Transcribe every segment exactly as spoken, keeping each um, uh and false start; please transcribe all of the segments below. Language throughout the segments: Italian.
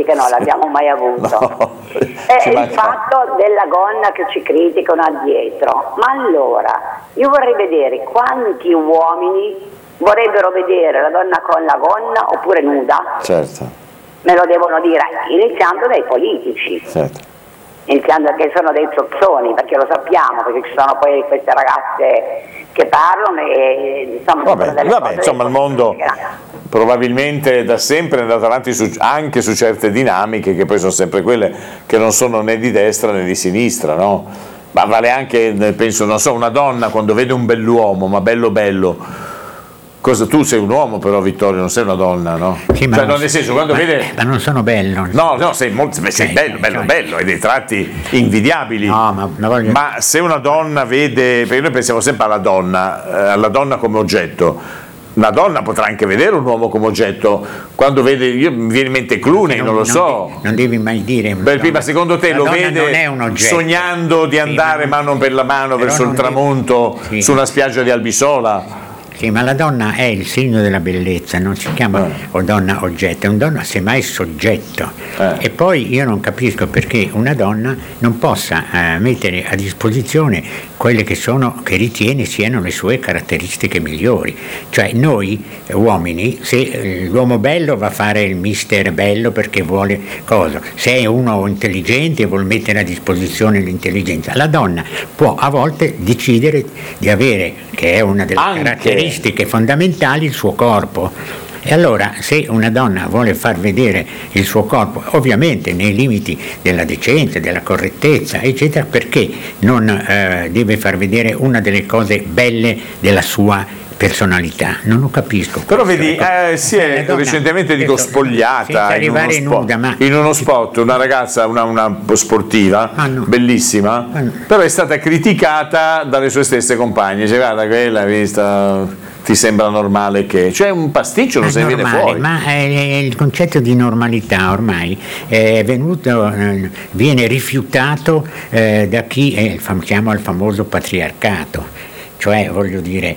che non l'abbiamo mai avuto. No, è il fatto della gonna che ci criticano addietro. Ma allora, io vorrei vedere quanti uomini vorrebbero vedere la donna con la gonna oppure nuda. Certo. Me lo devono dire, iniziando dai politici. Certo. Iniziando che sono dei zozzoni, perché lo sappiamo, perché ci sono poi queste ragazze che parlano e insomma, vabbè, delle vabbè cose insomma il mondo probabilmente da sempre è andato avanti su, anche su certe dinamiche che poi sono sempre quelle che non sono né di destra né di sinistra, no? Ma vale anche, penso, non so, una donna quando vede un bell'uomo, ma bello bello, cosa, tu sei un uomo però, Vittorio, non sei una donna, no? Sì, ma cioè, non, non nel senso, quando ma, vede... ma non sono bello. No, no, sei, molto, sei Cioè, bello, bello, cioè... bello, hai dei tratti invidiabili. No, ma, ma, voglio... ma se una donna vede, perché noi pensiamo sempre alla donna, eh, alla donna come oggetto, una donna potrà anche vedere un uomo come oggetto, quando vede, io mi viene in mente Clooney, non, non lo non so. De, non devi mai dire. Beh, prima, secondo te la lo vede sognando di andare sì, mano per la mano verso il tramonto devi... sì. su una spiaggia di Albisola? Sì, ma la donna è il segno della bellezza, non si chiama eh. o donna oggetto, è un donna semmai soggetto. Eh. E poi io non capisco perché una donna non possa eh, mettere a disposizione quelle che sono, che ritiene siano le sue caratteristiche migliori. Cioè noi uomini, se l'uomo bello va a fare il mister bello perché vuole cosa, se è uno intelligente vuol mettere a disposizione l'intelligenza, la donna può a volte decidere di avere, che è una delle Anche. caratteristiche fondamentali, il suo corpo. E allora se una donna vuole far vedere il suo corpo, ovviamente nei limiti della decenza, della correttezza, eccetera, perché non eh, deve far vedere una delle cose belle della sua personalità? Non lo capisco. Però vedi, eh, si è donna, recentemente dico spogliata in uno, spot, nuda, ma... in uno spot, una ragazza, una, una sportiva, ah, no. bellissima, ah, no. però è stata criticata dalle sue stesse compagne. Cioè, guarda, quella hai vista... ti sembra normale che... Cioè un pasticcio non se ne viene fuori. Ma è, è il concetto di normalità ormai è venuto, eh, viene rifiutato eh, da chi è, chiama il famoso patriarcato. Cioè, voglio dire,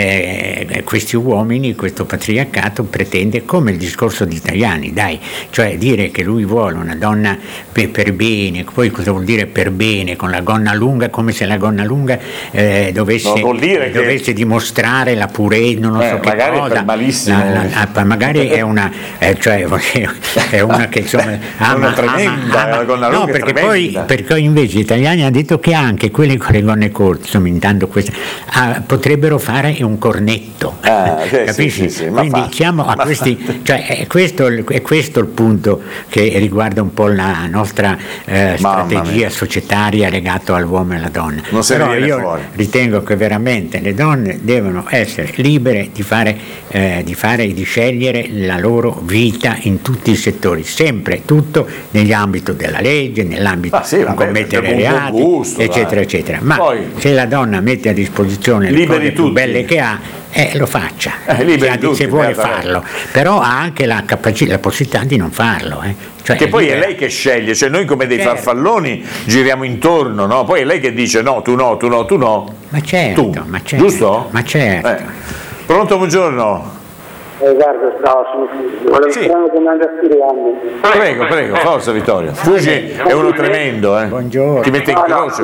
eh, questi uomini, questo patriarcato pretende, come il discorso di Tajani, dai, cioè dire che lui vuole una donna per, per bene, poi cosa vuol dire per bene, con la gonna lunga, come se la gonna lunga eh, dovesse, no, vuol dire eh, dovesse che... dimostrare la purezza, non lo eh, so che magari cosa. Per malissimo. La, la, la, magari è una, eh, cioè, è una che insomma ama, una tremenda, ama, ama, la gonna lunga, no, perché poi, perché invece gli italiani hanno detto che anche quelli con le gonne corte, somministrando questa... Ah, potrebbero fare un cornetto, ah, sì, capisci? Sì, sì, sì, quindi diciamo a questi, cioè è questo, è questo il punto che riguarda un po' la nostra eh, strategia societaria legata all'uomo e alla donna. Non se Però io fuori. ritengo che veramente le donne devono essere libere di fare, eh, di fare e di scegliere la loro vita in tutti i settori, sempre tutto nell'ambito della legge, nell'ambito ah, sì, di non commettere reati, gusto, eccetera, dai. eccetera. Ma poi, se la donna mette a disposizione le cose più tutti. belle che ha, eh, lo faccia, eh, liberi se, tutti, se vuole farlo, però ha anche la capacità, la possibilità di non farlo. Eh. Cioè, che è poi libera. è lei che sceglie, cioè noi come dei certo. farfalloni giriamo intorno, no? Poi è lei che dice no, tu no, tu no, tu no. Ma certo, tu. ma certo. Giusto? Ma certo. Eh. Pronto, buongiorno. Eh, guarda, no, volevo sì. fare una domanda a Sirianni. Prego, prego, forza Vittorio. Fugi è uno tremendo, eh. Buongiorno. Ti mette in no, croce. No,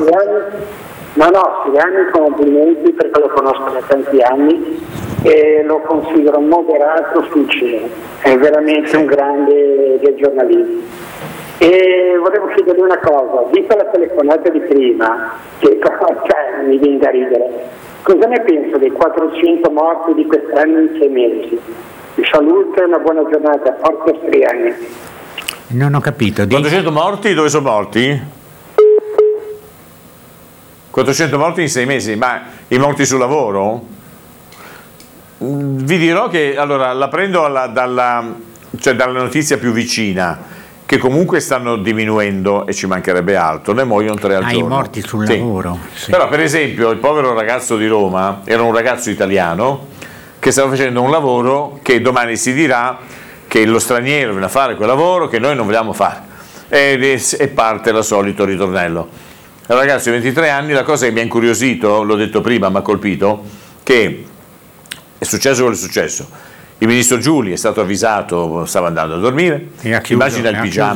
no, no, Sirianni complimenti perché lo conosco da tanti anni e lo considero moderato sul cinema. È veramente un grande del giornalismo. E volevo chiedergli una cosa, vista la telefonata di prima, che cioè, mi viene da ridere, cosa ne penso dei quattrocento morti di quest'anno in sei mesi? Vi saluto e una buona giornata, forza Sirianni. Non ho capito. Di... quattrocento morti? Dove sono morti? quattrocento morti in sei mesi, ma i morti sul lavoro? Vi dirò che, allora, la prendo alla, dalla, cioè dalla notizia più vicina, che comunque stanno diminuendo e ci mancherebbe altro, ne muoiono tre al ah, giorno. I morti sul sì. lavoro. Sì. Però per esempio il povero ragazzo di Roma era un ragazzo italiano che stava facendo un lavoro che domani si dirà che lo straniero viene a fare quel lavoro che noi non vogliamo fare, e, e parte il solito ritornello. Il ragazzo di ventitré anni, la cosa che mi ha incuriosito, l'ho detto prima, mi ha colpito, che è successo quello che è successo. Il ministro Giuli è stato avvisato, stava andando a dormire, chiuso, immagina il pigiama,